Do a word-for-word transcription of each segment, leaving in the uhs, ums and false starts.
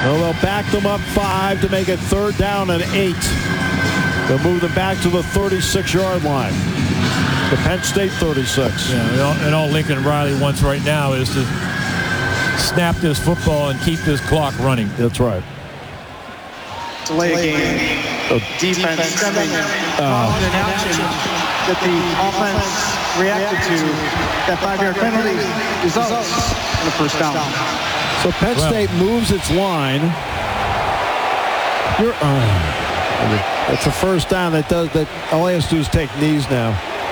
Well, they'll back them up five to make it third down and eight. They'll move them back to the thirty-six-yard line. The Penn State thirty-six. Yeah, and all, and all Lincoln Riley wants right now is to snap this football and keep this clock running. That's right. Delay a game. The defense stemming uh, an action that the offense reacted to. That five-yard penalty results in the first down. So Penn Well. State moves its line. You're, uh, it's a first down. That does that. All they have to do is take knees now.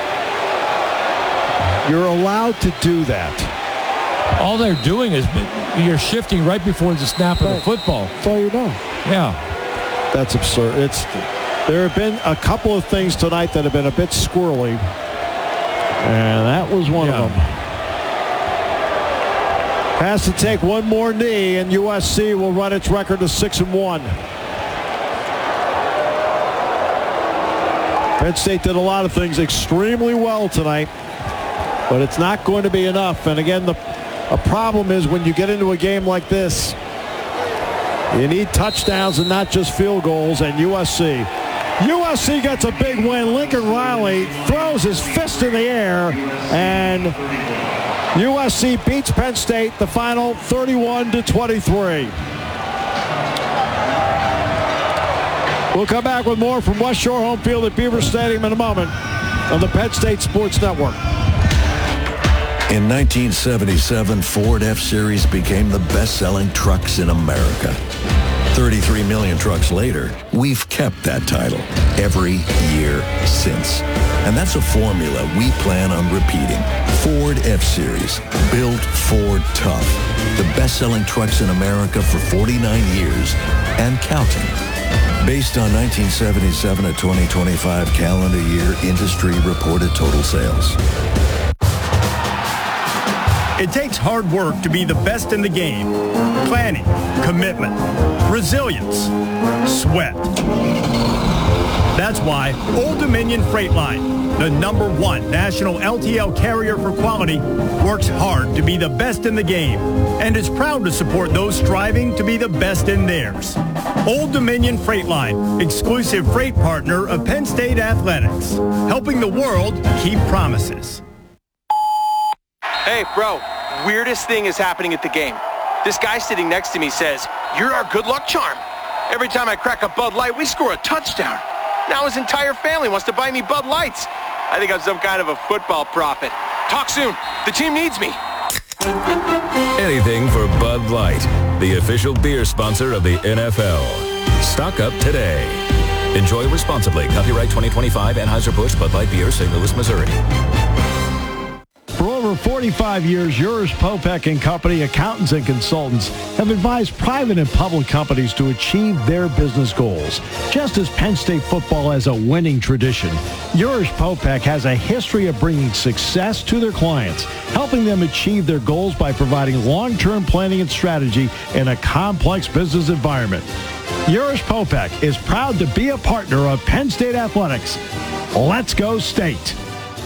You're allowed to do that. All they're doing is you're shifting right before the snap of Right. the football. That's all you're doing. Yeah. That's absurd. It's there have been a couple of things tonight that have been a bit squirrely, and that was one Yeah. of them. Has to take one more knee, and U S C will run its record to six and one. Penn State did a lot of things extremely well tonight, but it's not going to be enough. And again, the a problem is when you get into a game like this, you need touchdowns and not just field goals, and U S C. U S C gets a big win. Lincoln Riley throws his fist in the air, and U S C beats Penn State, the final thirty-one to twenty-three. We'll come back with more from West Shore home field at Beaver Stadium in a moment on the Penn State Sports Network. In nineteen seventy-seven, Ford F-Series became the best-selling trucks in America. thirty-three million trucks later, we've kept that title every year since. And that's a formula we plan on repeating. Ford F-Series, built Ford tough. The best-selling trucks in America for forty-nine years and counting. Based on nineteen seventy-seven to twenty twenty-five calendar year industry reported total sales. It takes hard work to be the best in the game. Planning, commitment, resilience, sweat. That's why Old Dominion Freight Line, the number one national L T L carrier for quality, works hard to be the best in the game and is proud to support those striving to be the best in theirs. Old Dominion Freight Line, exclusive freight partner of Penn State Athletics, helping the world keep promises. Hey, bro, weirdest thing is happening at the game. This guy sitting next to me says, "You're our good luck charm." Every time I crack a Bud Light, we score a touchdown. Now his entire family wants to buy me Bud Lights. I think I'm some kind of a football prophet. Talk soon. The team needs me. Anything for Bud Light, the official beer sponsor of the N F L. Stock up today. Enjoy responsibly. Copyright twenty twenty-five Anheuser-Busch Bud Light Beer, Saint Louis, Missouri. For over forty-five years, Urish Popek and Company accountants and consultants have advised private and public companies to achieve their business goals. Just as Penn State football has a winning tradition, Urish Popek has a history of bringing success to their clients, helping them achieve their goals by providing long-term planning and strategy in a complex business environment. Urish Popek is proud to be a partner of Penn State Athletics. Let's go State!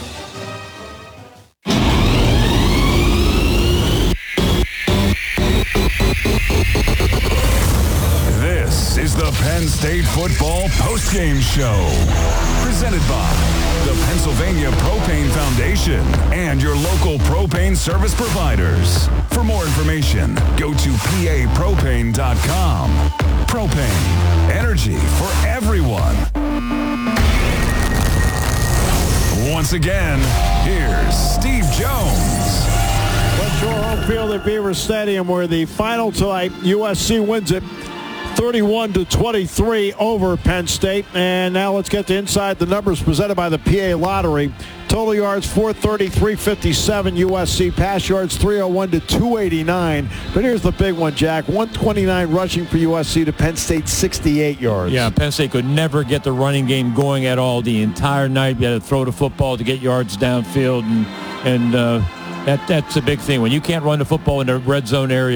This is the Penn State Football Postgame Show, presented by the Pennsylvania Propane Foundation and your local propane service providers. For more information, go to P A propane dot com. Propane, energy for everyone. Once again, here's Steve Jones. West Shore home field at Beaver Stadium, where the final tonight, U S C wins it thirty-one to twenty-three over Penn State. And now let's get to inside the numbers presented by the P A Lottery. Total yards four thirty, three fifty-seven U S C. Pass yards three oh one to two eighty-nine. But here's the big one, Jack. one twenty-nine rushing for U S C to Penn State sixty-eight yards. Yeah, Penn State could never get the running game going at all the entire night. You had to throw the football to get yards downfield, and and uh, that that's a big thing. When you can't run the football in the red zone area,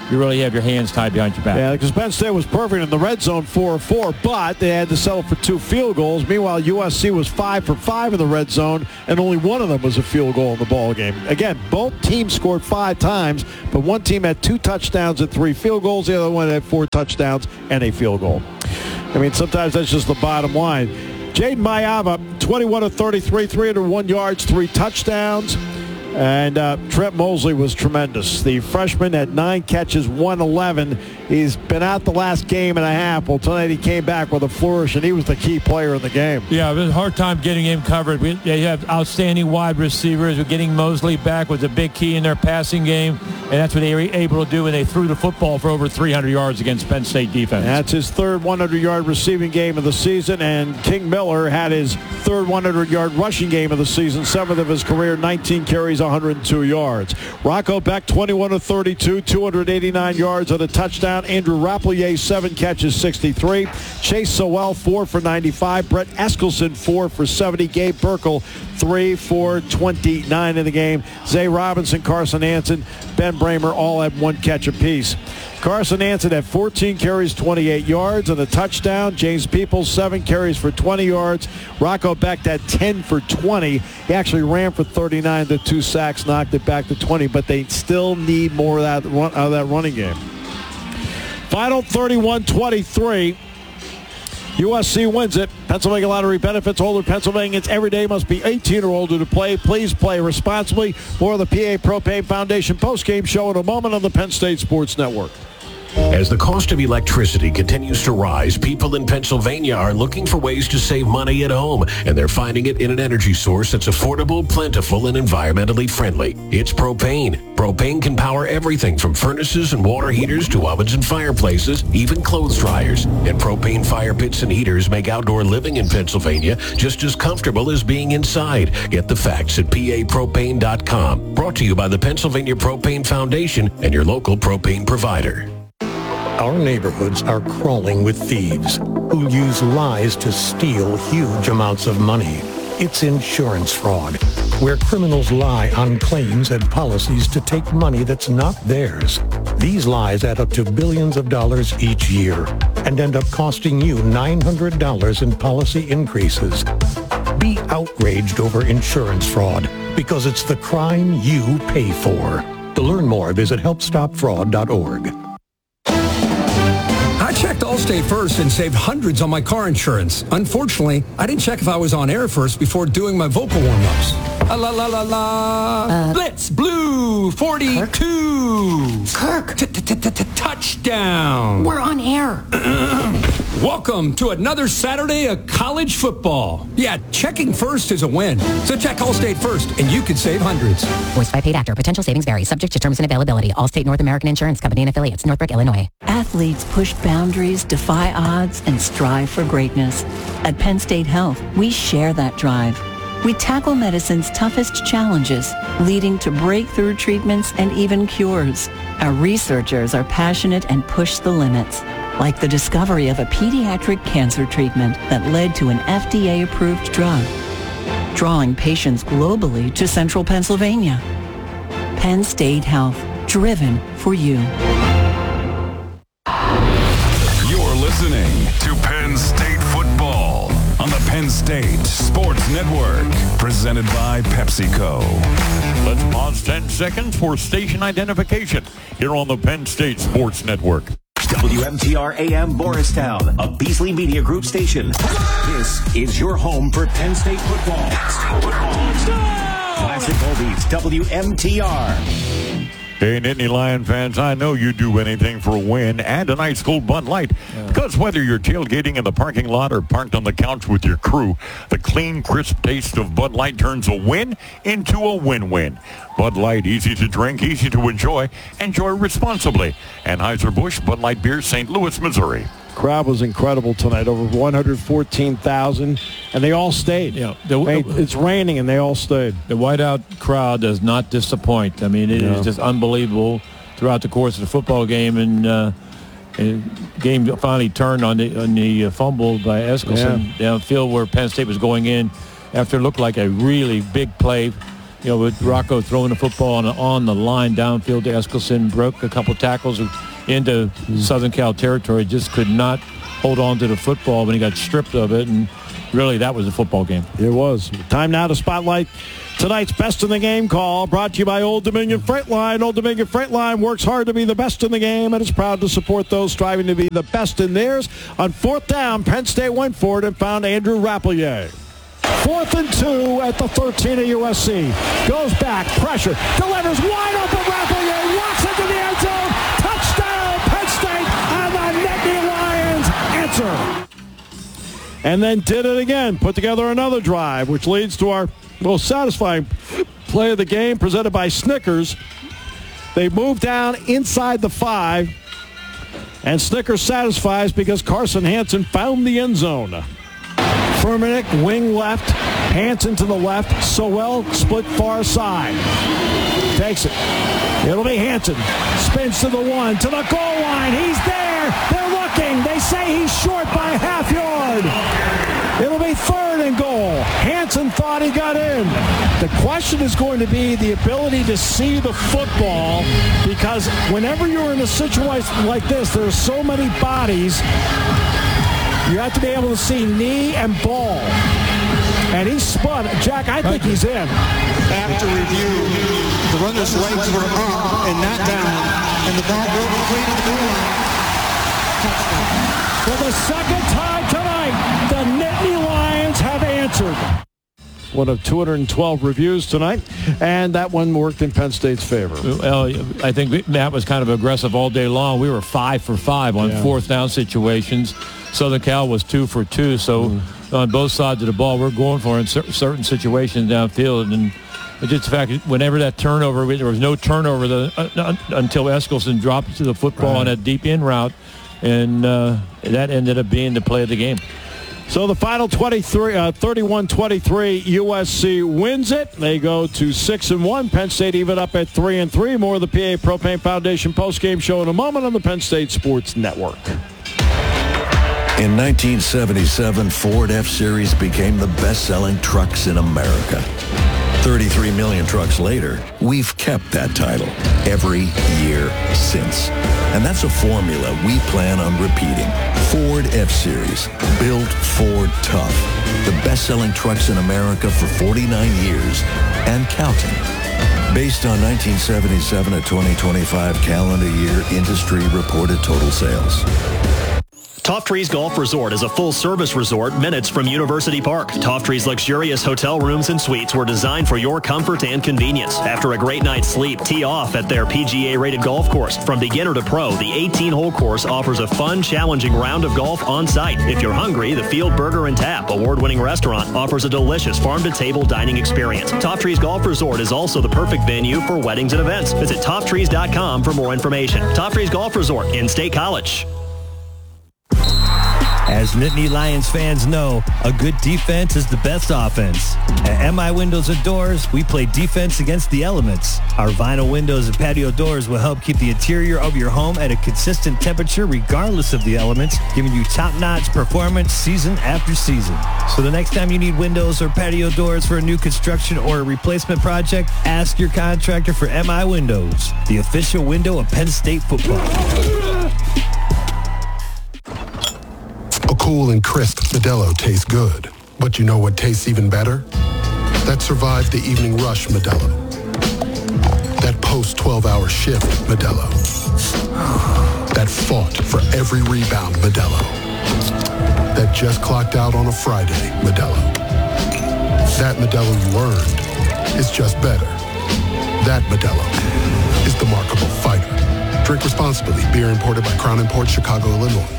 you really have your hands tied behind your back. Yeah, because Penn State was perfect in the red zone, four for four, but they had to settle for two field goals. Meanwhile, U S C was five for five in the red zone, and only one of them was a field goal in the ball game. Again, both teams scored five times, but one team had two touchdowns and three field goals. The other one had four touchdowns and a field goal. I mean, sometimes that's just the bottom line. Jaden Mayava, twenty-one of thirty-three, three hundred one yards, three touchdowns. And uh, Trent Mosley was tremendous. The freshman had nine catches, one eleven. He's been out the last game and a half. Well, tonight he came back with a flourish, and he was the key player in the game. Yeah, it was a hard time getting him covered. We, they have outstanding wide receivers. Getting Mosley back was a big key in their passing game, and that's what they were able to do when they threw the football for over three hundred yards against Penn State defense. That's his third hundred-yard receiving game of the season, and King Miller had his third hundred-yard rushing game of the season, seventh of his career, nineteen carries, one hundred two yards. Rocco Beck, twenty-one of thirty-two, two hundred eighty-nine yards and a touchdown. Andrew Rapplier, seven catches, sixty-three. Chase Sowell, four for ninety-five. Brett Eskelson, four for seventy. Gabe Burkle, three for twenty-nine in the game. Zay Robinson, Carson Hansen, Ben Bramer all had one catch apiece. Carson Hansen had fourteen carries, twenty-eight yards, and a touchdown. James Peoples, seven carries for twenty yards. Rocco Beck had ten for twenty. He actually ran for thirty-nine. The two sacks knocked it back to twenty, but they still need more of that, run, out of that running game. Final thirty-one twenty-three. U S C wins it. Pennsylvania Lottery benefits older Pennsylvanians every day. Must be eighteen or older to play. Please play responsibly. More of the P A Propane Foundation postgame show in a moment on the Penn State Sports Network. As the cost of electricity continues to rise, people in Pennsylvania are looking for ways to save money at home, and they're finding it in an energy source that's affordable, plentiful, and environmentally friendly. It's propane. Propane can power everything from furnaces and water heaters to ovens and fireplaces, even clothes dryers. And propane fire pits and heaters make outdoor living in Pennsylvania just as comfortable as being inside. Get the facts at P A propane dot com. Brought to you by the Pennsylvania Propane Foundation and your local propane provider. Our neighborhoods are crawling with thieves who use lies to steal huge amounts of money. It's insurance fraud, where criminals lie on claims and policies to take money that's not theirs. These lies add up to billions of dollars each year and end up costing you nine hundred dollars in policy increases. Be outraged over insurance fraud because it's the crime you pay for. To learn more, visit help stop fraud dot org. I checked Allstate first and saved hundreds on my car insurance. Unfortunately, I didn't check if I was on air first before doing my vocal warm-ups. La la la la la. Uh, Blitz Blue forty-two. Kirk. Touchdown. We're on air. Welcome to another Saturday of college football. Yeah, checking first is a win. So check Allstate first, and you could save hundreds. Voiced by paid actor. Potential savings vary. Subject to terms and availability. Allstate North American Insurance Company and affiliates. Northbrook, Illinois. Athletes push boundaries, defy odds, and strive for greatness. At Penn State Health, we share that drive. We tackle medicine's toughest challenges, leading to breakthrough treatments and even cures. Our researchers are passionate and push the limits, like the discovery of a pediatric cancer treatment that led to an F D A-approved drug, drawing patients globally to central Pennsylvania. Penn State Health, driven for you. You're listening to Penn State Football on the Penn State Sports Network, presented by PepsiCo. Let's pause ten seconds for station identification here on the Penn State Sports Network. W M T R A M Morristown, a Beasley Media Group station. This is your home for Penn State football. Classic Oldies, W M T R. Hey, Nittany Lion fans, I know you do anything for a win and a nice cold Bud Light. Yeah. Because whether you're tailgating in the parking lot or parked on the couch with your crew, the clean, crisp taste of Bud Light turns a win into a win-win. Bud Light, easy to drink, easy to enjoy. Enjoy responsibly. Anheuser-Busch Bud Light Beer, Saint Louis, Missouri. Crowd was incredible tonight, over one hundred fourteen thousand, and they all stayed. Yeah, the, I mean, it's raining, and they all stayed. The whiteout crowd does not disappoint. I mean, it yeah. is just unbelievable throughout the course of the football game, and uh, the game finally turned on the on the fumble by Eskelson yeah. downfield where Penn State was going in after it looked like a really big play you know, with Rocco throwing the football on, on the line downfield to Eskelsen, broke a couple tackles into Southern Cal territory, just could not hold on to the football when he got stripped of it, and really that was a football game. It was. Time now to spotlight tonight's Best in the Game call, brought to you by Old Dominion Freight Line. Old Dominion Freight Line works hard to be the best in the game and is proud to support those striving to be the best in theirs. On fourth down, Penn State went for it and found Andrew Rappleyea. Fourth and two at the thirteen of U S C. Goes back, pressure, delivers wide open. Rappleyea walks into the end zone. Touchdown, Penn State, and the Nittany Lions answer. And then did it again. Put together another drive, which leads to our most satisfying play of the game, presented by Snickers. They move down inside the five, and Snickers satisfies because Carson Hansen found the end zone. Furmanek, wing left, Hansen to the left, Sowell split far side. Takes it. It'll be Hansen. Spins to the one, to the goal line. He's there. They're looking. They say he's short by half yard. It'll be third and goal. Hansen thought he got in. The question is going to be the ability to see the football, because whenever you're in a situation like this, there are so many bodies. You have to be able to see knee and ball. And he spun. Jack, I think he's in. After review, the runner's legs were up and not down, and the ball broke clean to the goal line. For the second time tonight, the Nittany Lions have answered. One of two hundred twelve reviews tonight, and that one worked in Penn State's favor. Well, I think Matt was kind of aggressive all day long. We were five for five on yeah. fourth down situations. Southern Cal was two for two, so mm. on both sides of the ball, we're going for in cer- certain situations downfield. And it's just the fact that whenever that turnover, there was no turnover the, uh, until Eskelsen dropped to the football right. on that deep in route, and uh, that ended up being the play of the game. So the final twenty-three, uh, thirty-one twenty-three, U S C wins it. They go to six and one. Penn State even up at three and three. More of the P A Propane Foundation postgame show in a moment on the Penn State Sports Network. In nineteen seventy-seven, Ford F-Series became the best-selling trucks in America. thirty-three million trucks later, we've kept that title every year since. And that's a formula we plan on repeating. Ford F-Series, built Ford tough. The best-selling trucks in America for forty-nine years and counting. Based on nineteen seventy-seven to twenty twenty-five calendar year industry reported total sales. Tofttree's Golf Resort is a full-service resort minutes from University Park. Tofttree's luxurious hotel rooms and suites were designed for your comfort and convenience. After a great night's sleep, tee off at their P G A-rated golf course. From beginner to pro, the eighteen-hole course offers a fun, challenging round of golf on site. If you're hungry, the Field Burger and Tap, award-winning restaurant, offers a delicious farm-to-table dining experience. Tofttree's Golf Resort is also the perfect venue for weddings and events. Visit top trees dot com for more information. Tofttree's Golf Resort in State College. As Nittany Lions fans know, a good defense is the best offense. At M I Windows and Doors, we play defense against the elements. Our vinyl windows and patio doors will help keep the interior of your home at a consistent temperature regardless of the elements, giving you top-notch performance season after season. So the next time you need windows or patio doors for a new construction or a replacement project, ask your contractor for M I Windows, the official window of Penn State football. A cool and crisp Modelo tastes good. But you know what tastes even better? That survived the evening rush Modelo. That post twelve-hour shift Modelo. That fought for every rebound Modelo. That just clocked out on a Friday Modelo. That Modelo you earned is just better. That Modelo is the Remarkable Fighter. Drink responsibly. Beer imported by Crown Imports, Chicago, Illinois.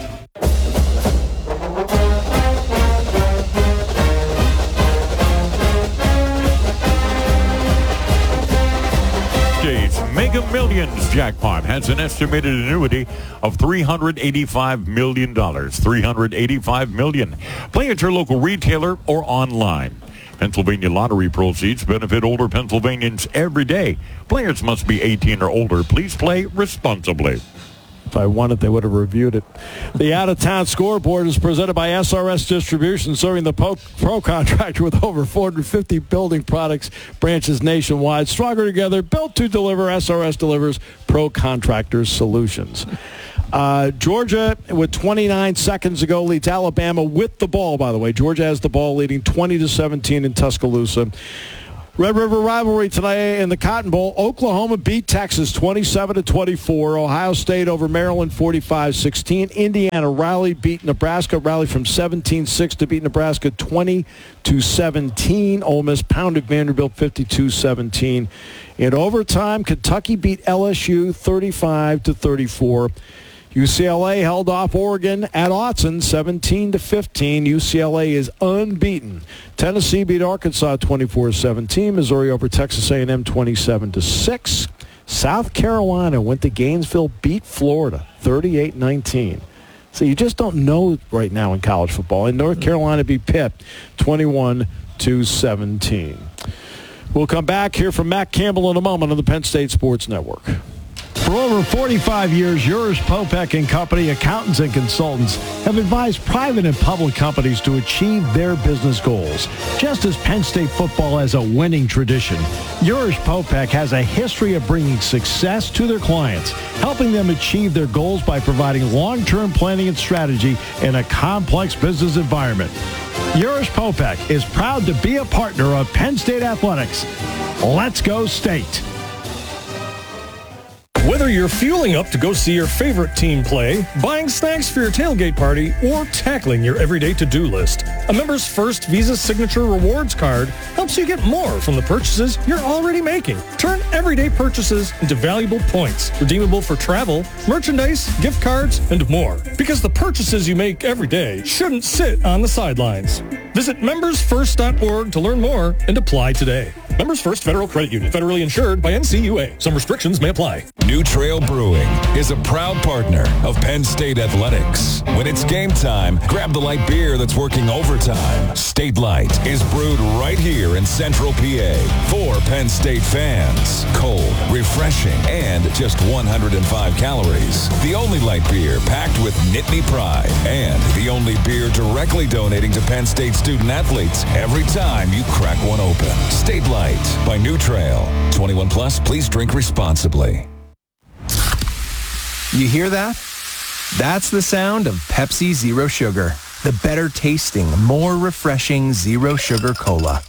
Mega Millions jackpot has an estimated annuity of three hundred eighty-five million dollars. three hundred eighty-five million dollars. Play at your local retailer or online. Pennsylvania lottery proceeds benefit older Pennsylvanians every day. Players must be eighteen or older. Please play responsibly. If I wanted, they would have reviewed it. The out-of-town scoreboard is presented by S R S Distribution, serving the pro, pro contractor with over four hundred fifty building products branches nationwide. Stronger together, built to deliver. S R S delivers pro contractors solutions. Uh, Georgia, with twenty-nine seconds to go, leads Alabama with the ball, by the way. Georgia has the ball, leading twenty to seventeen in Tuscaloosa. Red River rivalry today in the Cotton Bowl. Oklahoma beat Texas twenty-seven to twenty-four. Ohio State over Maryland forty-five sixteen. Indiana rallied, beat Nebraska. Rallied from seventeen six to beat Nebraska twenty to seventeen. Ole Miss pounded Vanderbilt fifty-two seventeen. In overtime, Kentucky beat L S U thirty-five to thirty-four. U C L A held off Oregon at Autzen seventeen to fifteen. U C L A is unbeaten. Tennessee beat Arkansas twenty-four seventeen. Missouri over Texas A and M twenty-seven to six. South Carolina went to Gainesville, beat Florida thirty-eight nineteen. So you just don't know right now in college football. And North Carolina beat Pitt twenty-one to seventeen. We'll come back here from Matt Campbell in a moment on the Penn State Sports Network. For over forty-five years, Urish Popek and Company accountants and consultants have advised private and public companies to achieve their business goals. Just as Penn State football has a winning tradition, Urish Popek has a history of bringing success to their clients, helping them achieve their goals by providing long-term planning and strategy in a complex business environment. Urish Popek is proud to be a partner of Penn State Athletics. Let's go State! Whether you're fueling up to go see your favorite team play, buying snacks for your tailgate party, or tackling your everyday to-do list, a Members First Visa Signature Rewards card helps you get more from the purchases you're already making. Turn everyday purchases into valuable points, redeemable for travel, merchandise, gift cards, and more. Because the purchases you make every day shouldn't sit on the sidelines. Visit members first dot org to learn more and apply today. Members First Federal Credit Union, federally insured by N C U A. Some restrictions may apply. New Trail Brewing is a proud partner of Penn State Athletics. When it's game time, grab the light beer that's working overtime. State Light is brewed right here in Central P A for Penn State fans. Cold, refreshing, and just one hundred five calories. The only light beer packed with Nittany pride, and the only beer directly donating to Penn State student athletes every time you crack one open. State Light by New Trail. twenty-one plus, please drink responsibly. You hear that? That's the sound of Pepsi Zero Sugar, the better tasting, more refreshing Zero Sugar Cola.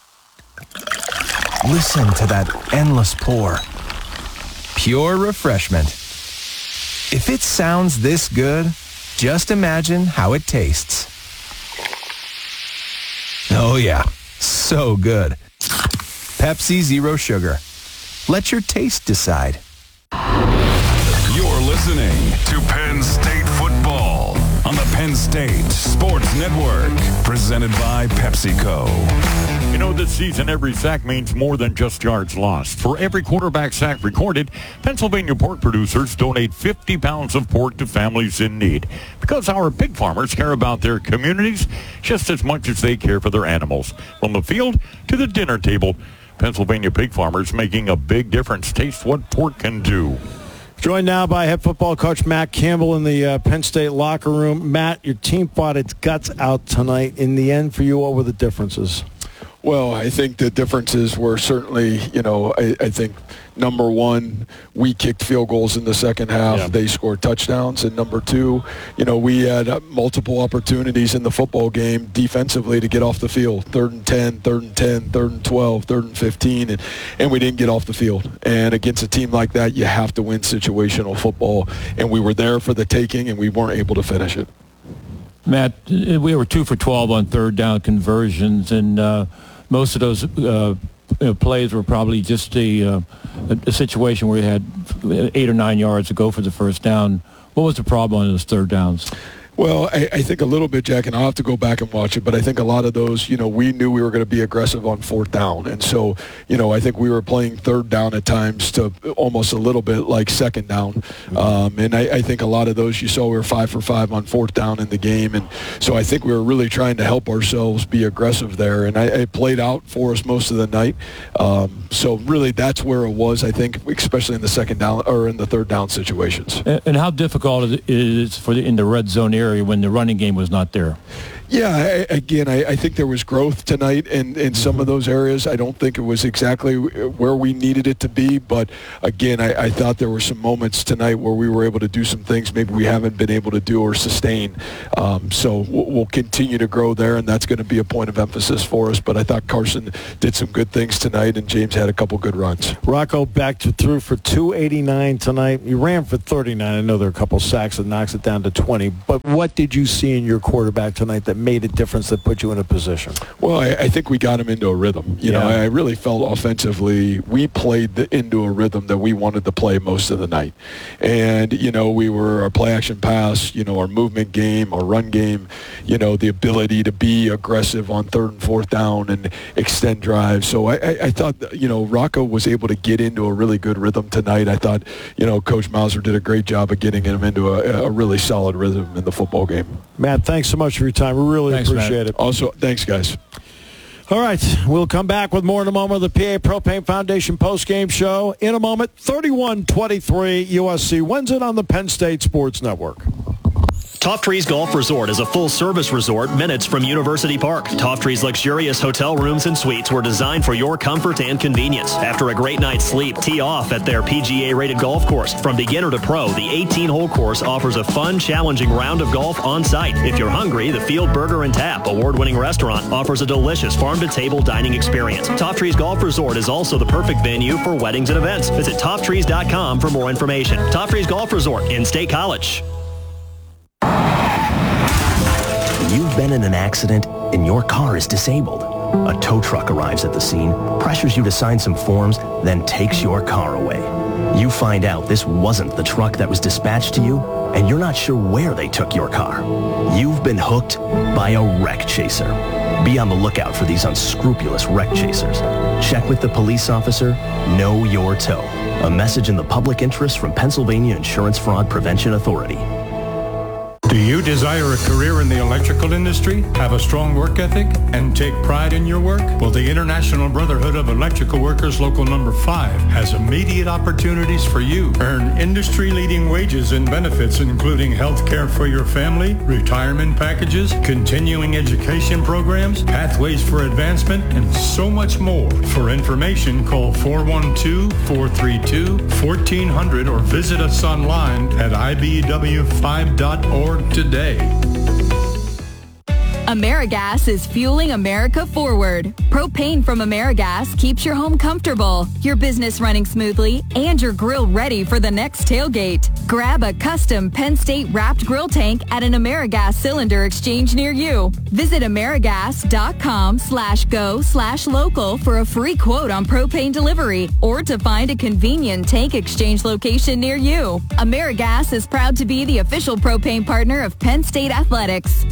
Listen to that endless pour. Pure refreshment. If it sounds this good, just imagine how it tastes. Oh yeah, so good. Pepsi Zero Sugar. Let your taste decide. You're listening to Penn State football on the Penn State Sports Network, presented by PepsiCo. You know, this season, every sack means more than just yards lost. For every quarterback sack recorded, Pennsylvania pork producers donate fifty pounds of pork to families in need. Because our pig farmers care about their communities just as much as they care for their animals. From the field to the dinner table, Pennsylvania pig farmers making a big difference. Taste what pork can do. Joined now by head football coach Matt Campbell in the uh, Penn State locker room. Matt, your team fought its guts out tonight. In the end, for you, what were the differences? Well, I think the differences were certainly, you know, I, I think, number one, we kicked field goals in the second half. Yeah. They scored touchdowns. And number two, you know, we had uh, multiple opportunities in the football game defensively to get off the field. Third and ten, third and ten, third and twelve, third and fifteen, and, and we didn't get off the field. And against a team like that, you have to win situational football. And we were there for the taking, and we weren't able to finish it. Matt, we were two for twelve on third down conversions, and uh, most of those uh, plays were probably just a, uh, a situation where we had eight or nine yards to go for the first down. What was the problem on those third downs? Well, I, I think a little bit, Jack, and I'll have to go back and watch it, but I think a lot of those, you know, we knew we were going to be aggressive on fourth down. And so, you know, I think we were playing third down at times to almost a little bit like second down. Um, and I, I think a lot of those you saw we were five for five on fourth down in the game. And so I think we were really trying to help ourselves be aggressive there. And I, it played out for us most of the night. Um, so really that's where it was, I think, especially in the second down or in the third down situations. And, and how difficult it is for the, in the red zone area when the running game was not there? Yeah, I, again, I, I think there was growth tonight in, in some of those areas. I don't think it was exactly where we needed it to be, but again, I, I thought there were some moments tonight where we were able to do some things maybe we haven't been able to do or sustain. Um, so we'll, we'll continue to grow there, and that's going to be a point of emphasis for us. But I thought Carson did some good things tonight, and James had a couple good runs. Rocco back to through for two eighty-nine tonight. You ran for thirty-nine. I know there are a couple sacks that knocks it down to twenty, but what did you see in your quarterback tonight that made a difference, that put you in a position? Well, I, I think we got him into a rhythm. You yeah. know, I really felt offensively we played the, into a rhythm that we wanted to play most of the night. And, you know, we were our play action pass, you know, our movement game, our run game, you know, the ability to be aggressive on third and fourth down and extend drives. So I, I, I thought, you know, Rocco was able to get into a really good rhythm tonight. I thought, you know, Coach Mauser did a great job of getting him into a, a really solid rhythm in the football game. Matt, thanks so much for your time. We really Thanks, appreciate Matt. it. Also, thanks, guys. All right, we'll come back with more in a moment of the P A Propane Foundation post-game show. In a moment, thirty-one twenty-three U S C wins it on the Penn State Sports Network. Top Trees Golf Resort is a full-service resort minutes from University Park. Top Trees luxurious hotel rooms and suites were designed for your comfort and convenience. After a great night's sleep, tee off at their P G A-rated golf course. From beginner to pro, the eighteen-hole course offers a fun, challenging round of golf on site. If you're hungry, the Field Burger and Tap, award-winning restaurant, offers a delicious farm-to-table dining experience. Top Trees Golf Resort is also the perfect venue for weddings and events. Visit top trees dot com for more information. Top Trees Golf Resort in State College. You've been in an accident and your car is disabled. A tow truck arrives at the scene, pressures you to sign some forms, then takes your car away. You find out this wasn't the truck that was dispatched to you, and you're not sure where they took your car. You've been hooked by a wreck chaser. Be on the lookout for these unscrupulous wreck chasers. Check with the police officer. Know your tow. A message in the public interest from Pennsylvania Insurance Fraud Prevention Authority. Do you desire a career in the electrical industry, have a strong work ethic, and take pride in your work? Well, the International Brotherhood of Electrical Workers Local Number five has immediate opportunities for you. Earn industry-leading wages and benefits, including health care for your family, retirement packages, continuing education programs, pathways for advancement, and so much more. For information, call four one two, four three two, one four zero zero or visit us online at I B W five dot org. Today. AmeriGas is fueling America forward. Propane from AmeriGas keeps your home comfortable, your business running smoothly, and your grill ready for the next tailgate. Grab a custom Penn State wrapped grill tank at an AmeriGas cylinder exchange near you. Visit AmeriGas.com slash go slash local for a free quote on propane delivery or to find a convenient tank exchange location near you. AmeriGas is proud to be the official propane partner of Penn State Athletics.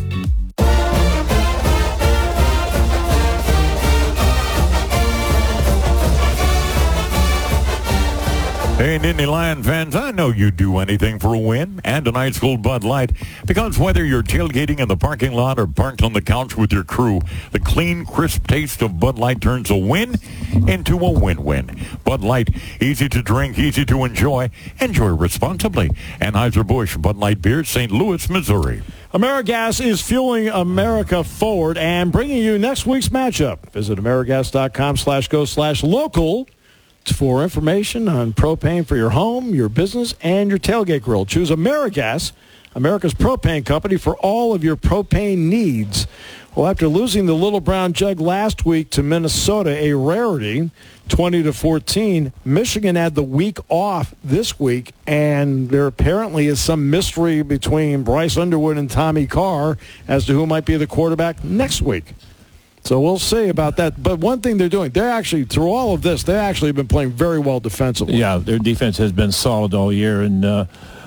Hey, Nittany Lion fans, I know you'd do anything for a win and an ice cold Bud Light, because whether you're tailgating in the parking lot or parked on the couch with your crew, the clean, crisp taste of Bud Light turns a win into a win-win. Bud Light, easy to drink, easy to enjoy. Enjoy responsibly. Anheuser-Busch Bud Light Beer, Saint Louis, Missouri. AmeriGas is fueling America forward and bringing you next week's matchup. Visit AmeriGas.com slash go slash local for information on propane for your home, your business, and your tailgate grill. Choose AmeriGas, America's propane company, for all of your propane needs. Well, after losing the Little Brown Jug last week to Minnesota, a rarity, twenty to fourteen, Michigan had the week off this week, and there apparently is some mystery between Bryce Underwood and Tommy Carr as to who might be the quarterback next week. So we'll see about that. But one thing they're doing, they're actually, through all of this, they actually have been playing very well defensively. Yeah, their defense has been solid all year. And uh,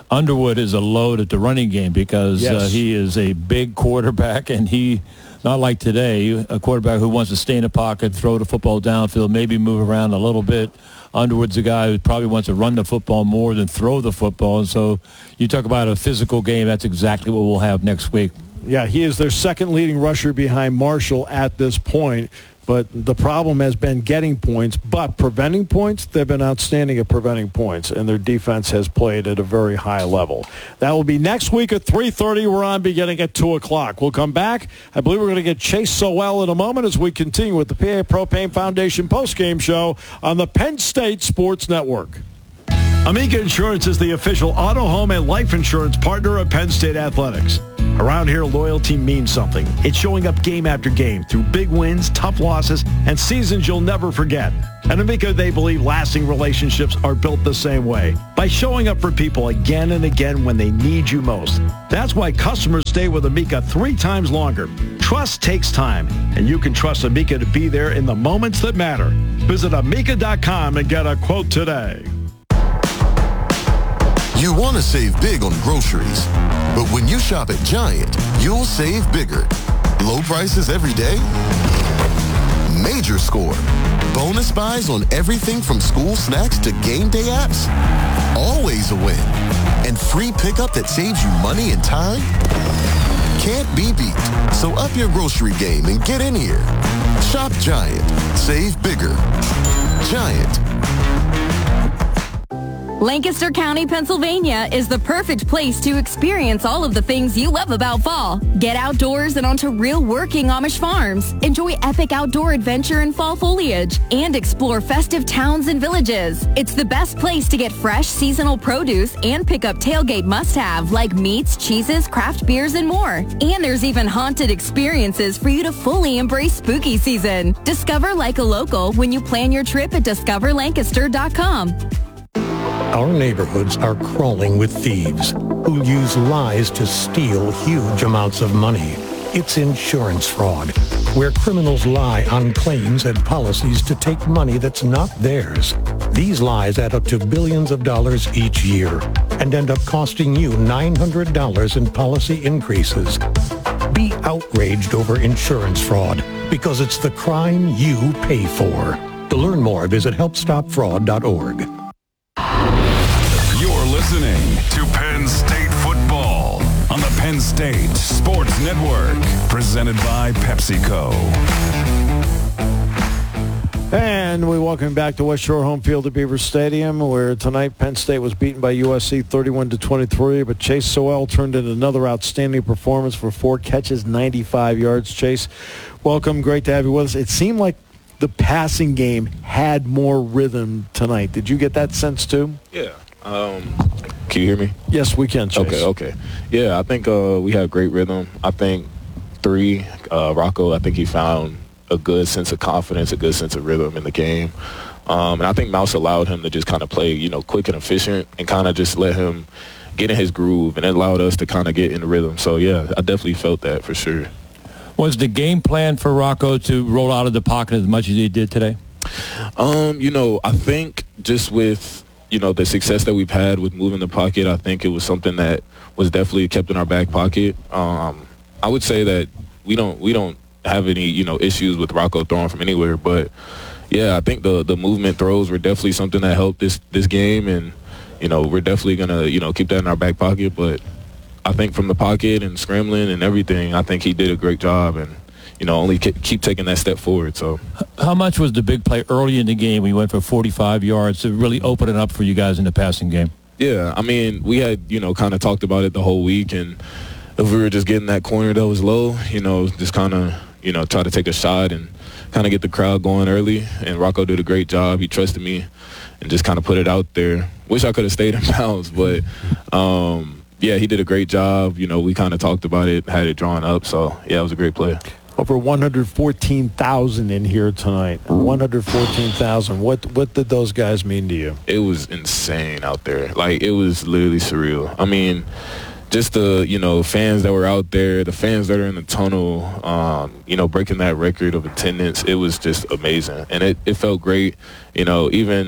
Underwood is a load at the running game because Yes. uh, he is a big quarterback, and he, not like today, a quarterback who wants to stay in the pocket, throw the football downfield, maybe move around a little bit. Underwood's a guy who probably wants to run the football more than throw the football. And so you talk about a physical game, that's exactly what we'll have next week. Yeah, he is their second leading rusher behind Marshall at this point. But the problem has been getting points, but preventing points, they've been outstanding at preventing points, and their defense has played at a very high level. That will be next week at three thirty. We're on beginning at two o'clock. We'll come back. I believe we're going to get Chase Sowell in a moment as we continue with the P A Propane Foundation postgame show on the Penn State Sports Network. Amica Insurance is the official auto, home, and life insurance partner of Penn State Athletics. Around here, loyalty means something. It's showing up game after game through big wins, tough losses, and seasons you'll never forget. At Amica, they believe lasting relationships are built the same way, by showing up for people again and again when they need you most. That's why customers stay with Amica three times longer. Trust takes time, and you can trust Amica to be there in the moments that matter. Visit amica dot com and get a quote today. You want to save big on groceries, but when you shop at Giant, you'll save bigger. Low prices every day? Major score. Bonus buys on everything from school snacks to game day apps? Always a win. And free pickup that saves you money and time? Can't be beat. So up your grocery game and get in here. Shop Giant. Save bigger. Giant. Lancaster County, Pennsylvania is the perfect place to experience all of the things you love about fall. Get outdoors and onto real working Amish farms. Enjoy epic outdoor adventure in fall foliage and explore festive towns and villages. It's the best place to get fresh seasonal produce and pick up tailgate must-have like meats, cheeses, craft beers, and more. And there's even haunted experiences for you to fully embrace spooky season. Discover like a local when you plan your trip at discover lancaster dot com. Our neighborhoods are crawling with thieves who use lies to steal huge amounts of money. It's insurance fraud, where criminals lie on claims and policies to take money that's not theirs. These lies add up to billions of dollars each year and end up costing you nine hundred dollars in policy increases. Be outraged over insurance fraud because it's the crime you pay for. To learn more, visit help stop fraud dot org. You're listening to Penn State football on the Penn State Sports Network, presented by PepsiCo. And we welcome back to West Shore home field at Beaver Stadium, where tonight Penn State was beaten by U S C thirty-one to twenty-three, but Chase Sowell turned in another outstanding performance for four catches, ninety-five yards. Chase, welcome. Great to have you with us. It seemed like the passing game had more rhythm tonight. Did you get that sense too? Yeah. Um, can you hear me? Yes, we can, Chase. Okay, okay. Yeah, I think uh, we had great rhythm. I think three, uh, Rocco, I think he found a good sense of confidence, a good sense of rhythm in the game. Um, and I think Mouse allowed him to just kind of play, you know, quick and efficient and kind of just let him get in his groove, and it allowed us to kind of get in the rhythm. So, yeah, I definitely felt that for sure. Was the game plan for Rocco to roll out of the pocket as much as he did today? Um, you know, I think just with, you know, the success that we've had with moving the pocket, I think it was something that was definitely kept in our back pocket. Um, I would say that we don't we don't have any, you know, issues with Rocco throwing from anywhere. But, yeah, I think the, the movement throws were definitely something that helped this, this game. And, you know, we're definitely going to, you know, keep that in our back pocket. But I think from the pocket and scrambling and everything, I think he did a great job and, you know, only keep taking that step forward. So, how much was the big play early in the game? We went for forty-five yards to really open it up for you guys in the passing game. Yeah, I mean, we had, you know, kind of talked about it the whole week, and if we were just getting that corner that was low, you know, just kind of, you know, try to take a shot and kind of get the crowd going early. And Rocco did a great job. He trusted me and just kind of put it out there. Wish I could have stayed in bounds, but, um, yeah, he did a great job. You know, we kind of talked about it, had it drawn up. So, yeah, it was a great play. Over one hundred fourteen thousand in here tonight. one hundred fourteen thousand. What what did those guys mean to you? It was insane out there. Like, it was literally surreal. I mean, just the, you know, fans that were out there, the fans that are in the tunnel, um, you know, breaking that record of attendance, it was just amazing. And it, it felt great. You know, even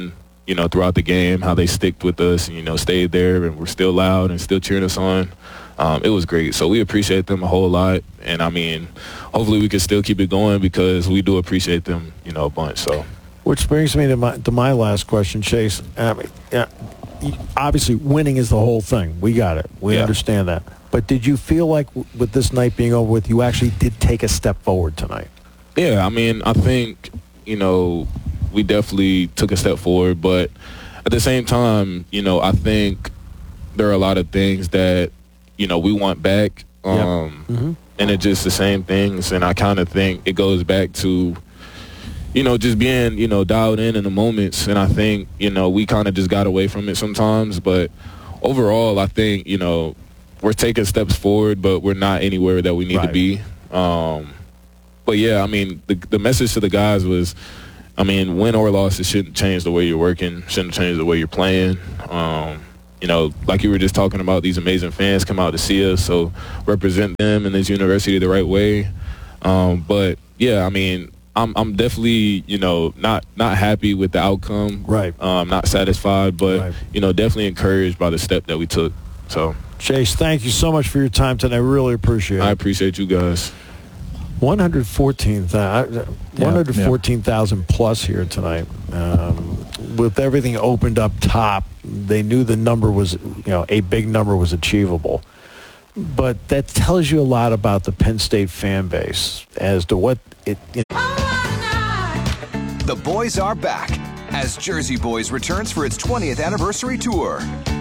you know, throughout the game, how they sticked with us and, you know, stayed there and were still loud and still cheering us on. Um, it was great. So we appreciate them a whole lot. And, I mean, hopefully we can still keep it going because we do appreciate them, you know, a bunch. So, Which brings me to my to my last question, Chase. I mean, yeah, obviously winning is the whole thing. We got it. We Yeah. understand that. But did you feel like w- with this night being over with, you actually did take a step forward tonight? Yeah, I mean, I think, you know, we definitely took a step forward. But at the same time, you know, I think there are a lot of things that, you know, we want back. Um, Yep. Mm-hmm. And it's just the same things. And I kind of think it goes back to, you know, just being, you know, dialed in in the moments. And I think, you know, we kind of just got away from it sometimes. But overall, I think, you know, we're taking steps forward, but we're not anywhere that we need Right. to be. Um, but, yeah, I mean, the, the message to the guys was, I mean, win or loss, it shouldn't change the way you're working, shouldn't change the way you're playing. Um, you know, like you were just talking about, these amazing fans come out to see us, so represent them and this university the right way. Um, but, yeah, I mean, I'm I'm definitely, you know, not not happy with the outcome. Right. Um, not satisfied, but, Right. you know, definitely encouraged by the step that we took. So, Chase, thank you so much for your time today. I really appreciate it. I appreciate you guys. one hundred fourteen thousand plus here tonight. Um, with everything opened up top, they knew the number was, you know, a big number was achievable. But that tells you a lot about the Penn State fan base as to what it. You know, The boys are back as Jersey Boys returns for its twentieth anniversary tour.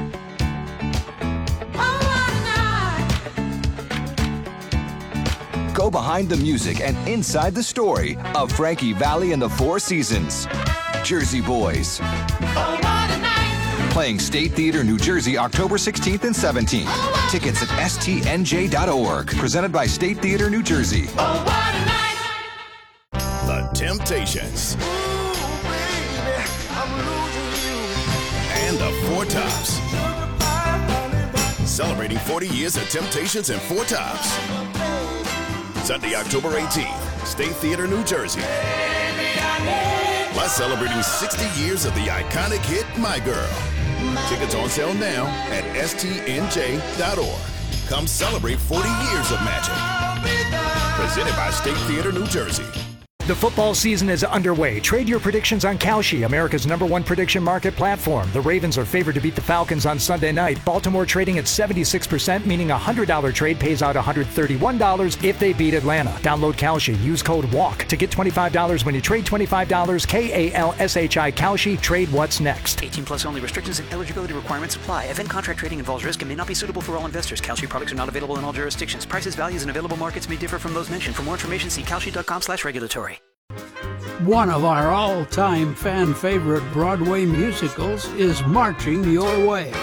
Go behind the music and inside the story of Frankie Valli and the Four Seasons. Jersey Boys. Playing State Theater, New Jersey, October sixteenth and seventeenth. Tickets at S T N J dot org. Presented by State Theater, New Jersey. The Temptations. And the Four Tops. Celebrating forty years of Temptations and Four Tops. Sunday, October eighteenth, State Theater, New Jersey. Plus celebrating sixty years of the iconic hit, My Girl. Tickets on sale now at S T N J dot org. Come celebrate forty years of magic. Presented by State Theater, New Jersey. The football season is underway. Trade your predictions on Kalshi, America's number one prediction market platform. The Ravens are favored to beat the Falcons on Sunday night. Baltimore trading at seventy-six percent, meaning a one hundred dollars trade pays out one hundred thirty-one dollars if they beat Atlanta. Download Kalshi. Use code WALK to get twenty-five dollars when you trade twenty-five dollars. K A L S H I Kalshi. Trade what's next. eighteen plus only. Restrictions and eligibility requirements apply. Event contract trading involves risk and may not be suitable for all investors. Kalshi products are not available in all jurisdictions. Prices, values, and available markets may differ from those mentioned. For more information, see kalshi.com slash regulatory. One of our all-time fan favorite Broadway musicals is Marching Your Way.